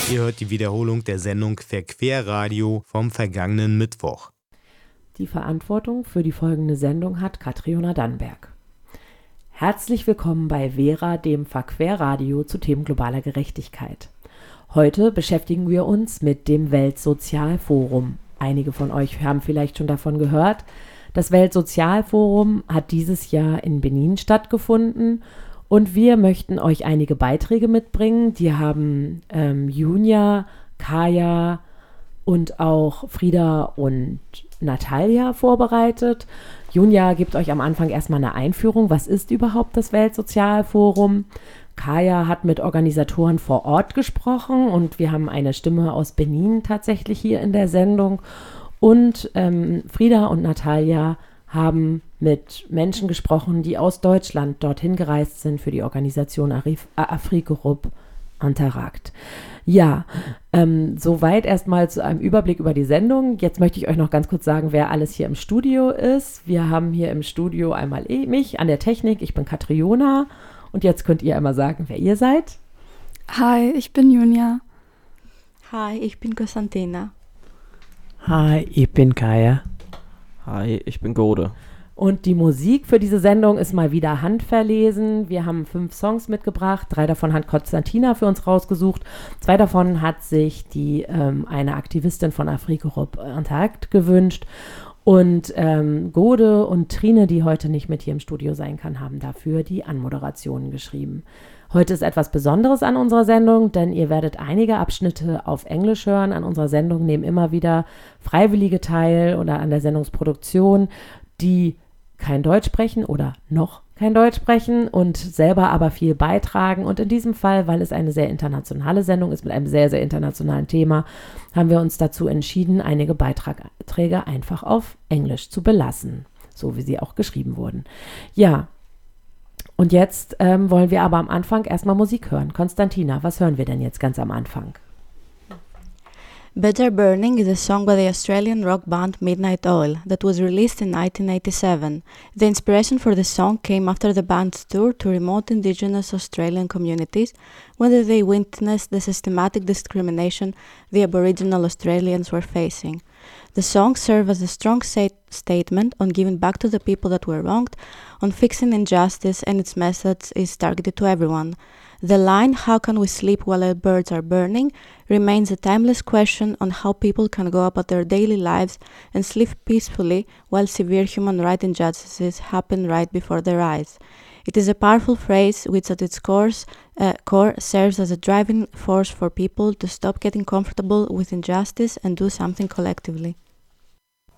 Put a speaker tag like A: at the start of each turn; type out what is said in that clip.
A: Ihr hört die Wiederholung der Sendung Verquerradio vom vergangenen Mittwoch.
B: Die Verantwortung für die folgende Sendung hat Katriona Dannenberg. Herzlich willkommen bei Vera, dem Verquerradio zu Themen globaler Gerechtigkeit. Heute beschäftigen wir uns mit dem Weltsozialforum. Einige von euch haben vielleicht schon davon gehört. Das Weltsozialforum hat dieses Jahr in Benin stattgefunden und wir möchten euch einige Beiträge mitbringen. Die haben Junia, Kaya und auch Frieda und Natalia vorbereitet. Junia gibt euch am Anfang erstmal eine Einführung. Was ist überhaupt das Weltsozialforum? Kaya hat mit Organisatoren vor Ort gesprochen und wir haben eine Stimme aus Benin tatsächlich hier in der Sendung. Und Frieda und Natalia haben mit Menschen gesprochen, die aus Deutschland dorthin gereist sind für die Organisation Afrique Europe Interact. Ja, soweit erstmal zu einem Überblick über die Sendung. Jetzt möchte ich euch noch ganz kurz sagen, wer alles hier im Studio ist. Wir haben hier im Studio einmal mich an der Technik. Ich bin Katriona. Und jetzt könnt ihr einmal sagen, wer ihr seid.
C: Hi, ich bin Junia.
D: Hi, ich bin Konstantina.
E: Hi, ich bin Kaya.
F: Hi, ich bin Gode.
B: Und die Musik für diese Sendung ist mal wieder handverlesen. Wir haben 5 Songs mitgebracht. 3 davon hat Konstantina für uns rausgesucht. 2 davon hat sich eine Aktivistin von Afrique Europe Interact gewünscht. Und Gode und Trine, die heute nicht mit hier im Studio sein kann, haben dafür die Anmoderationen geschrieben. Heute ist etwas Besonderes an unserer Sendung, denn ihr werdet einige Abschnitte auf Englisch hören. An unserer Sendung nehmen immer wieder Freiwillige teil oder an der Sendungsproduktion, die kein Deutsch sprechen oder noch kein Deutsch sprechen und selber aber viel beitragen. Und in diesem Fall, weil es eine sehr internationale Sendung ist mit einem sehr, sehr internationalen Thema, haben wir uns dazu entschieden, einige Beiträge einfach auf Englisch zu belassen, so wie sie auch geschrieben wurden. Ja, und jetzt wollen wir aber am Anfang erstmal Musik hören. Konstantina, was hören wir denn jetzt ganz am Anfang?
D: Better Burning is a song by the Australian rock band Midnight Oil that was released in 1987. The inspiration for the song came after the band's tour to remote Indigenous Australian communities, where they witnessed the systematic discrimination the Aboriginal Australians were facing. The song serves as a strong statement on giving back to the people that were wronged, on fixing injustice, and its message is targeted to everyone. The line, "How can we sleep while our birds are burning?" remains a timeless question on how people can go about their daily lives and sleep peacefully while severe human rights injustices happen right before their eyes. It is a powerful phrase which at its core serves as a driving force for people to stop getting comfortable with injustice and do something collectively.